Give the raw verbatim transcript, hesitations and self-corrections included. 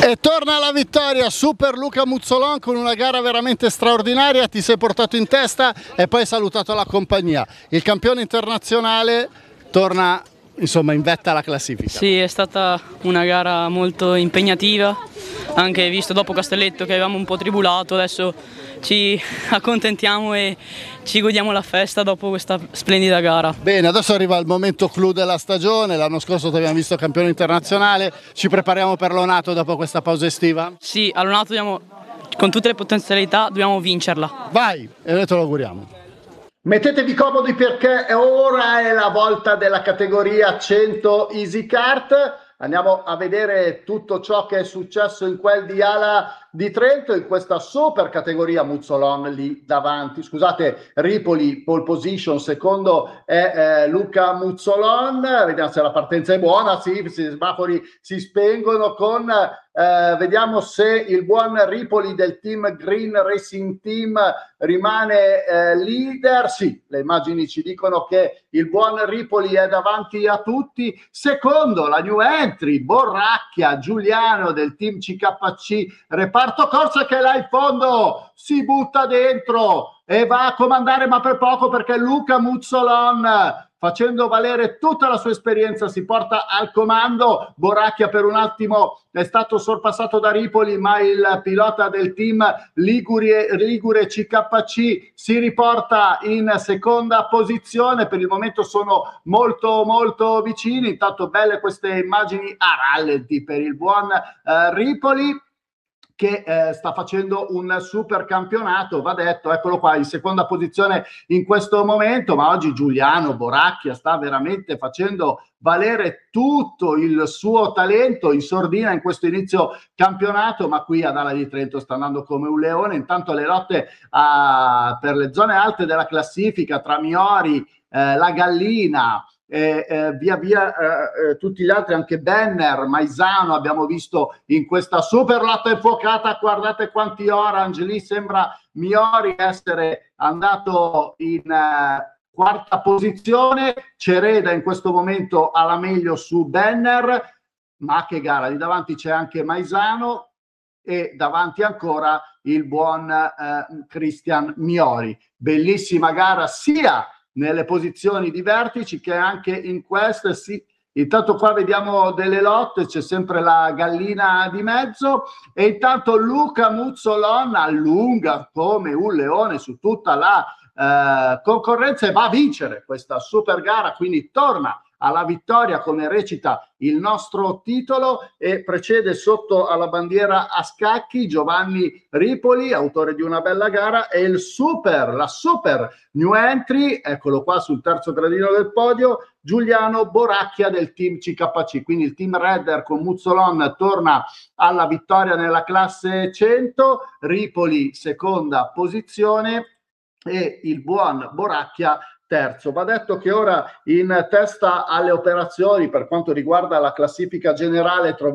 E torna la vittoria Super Luca Muzzolon con una gara veramente straordinaria, ti sei portato in testa e poi hai salutato la compagnia. Il campione internazionale torna insomma in vetta alla classifica. Sì, è stata una gara molto impegnativa, anche visto dopo Castelletto che avevamo un po' tribulato, adesso ci accontentiamo e ci godiamo la festa dopo questa splendida gara. Bene, adesso arriva il momento clou della stagione, l'anno scorso ti abbiamo visto campione internazionale, ci prepariamo per l'Onato dopo questa pausa estiva? Sì, all'Onato dobbiamo, con tutte le potenzialità, dobbiamo vincerla. Vai, e noi te lo auguriamo. Mettetevi comodi perché ora è la volta della categoria cento Easy Kart. Andiamo a vedere tutto ciò che è successo in quel di Ala di Trento, in questa super categoria. Muzzolon lì davanti, scusate, Ripoli pole position, secondo è eh, Luca Muzzolon. Vediamo se la partenza è buona, sì, i semafori si spengono con, eh, vediamo se il buon Ripoli del team Green Racing Team rimane eh, leader. Sì, le immagini ci dicono che il buon Ripoli è davanti a tutti. Secondo la new entry Borracchia, Giuliano del team C K C reparto corsa, che là in fondo si butta dentro e va a comandare, ma per poco, perché Luca Muzzolon, facendo valere tutta la sua esperienza, si porta al comando. Borracchia per un attimo è stato sorpassato da Ripoli, ma il pilota del team Ligure, Ligure C K C si riporta in seconda posizione. Per il momento sono molto molto vicini. Intanto belle queste immagini a rallenti per il buon eh, Ripoli, che eh, sta facendo un super campionato, va detto, eccolo qua in seconda posizione in questo momento. Ma oggi Giuliano Borracchia sta veramente facendo valere tutto il suo talento in sordina in questo inizio campionato, ma qui ad Ala di Trento sta andando come un leone. Intanto le lotte a, per le zone alte della classifica tra Miori, eh, la Gallina, Eh, eh, via via eh, eh, tutti gli altri, anche Benner, Maisano abbiamo visto in questa super lotta infuocata. Guardate quanti orange lì, sembra Miori essere andato in eh, quarta posizione. Cereda in questo momento alla meglio su Benner, ma che gara, lì davanti c'è anche Maisano e davanti ancora il buon eh, Christian Miori. Bellissima gara sia nelle posizioni di vertici che anche in queste. Sì, intanto qua vediamo delle lotte, c'è sempre la Gallina di mezzo, e intanto Luca Muzzolon allunga come un leone su tutta la eh, concorrenza e va a vincere questa super gara, quindi torna alla vittoria come recita il nostro titolo, e precede sotto alla bandiera a scacchi Giovanni Ripoli, autore di una bella gara, e il super, la super new entry, eccolo qua sul terzo gradino del podio, Giuliano Borracchia del team C K C. Quindi il team Redder con Muzzolon torna alla vittoria nella classe cento, Ripoli seconda posizione e il buon Borracchia terzo. Va detto che ora in testa alle operazioni per quanto riguarda la classifica generale troviamo